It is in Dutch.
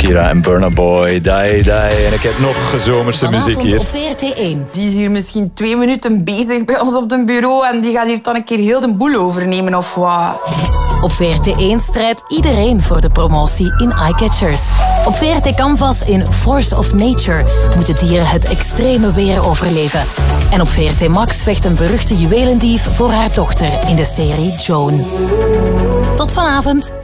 Shakira en Burna Boy, Die. En ik heb nog zomerse muziek hier. Op VRT1. Die is hier misschien 2 minuten bezig bij ons op het bureau en die gaat hier dan een keer heel de boel overnemen of wat. Op VRT1 strijdt iedereen voor de promotie in Eyecatchers. Op VRT Canvas in Force of Nature moeten dieren het extreme weer overleven. En op VRT Max vecht een beruchte juwelendief voor haar dochter in de serie Joan. Tot vanavond.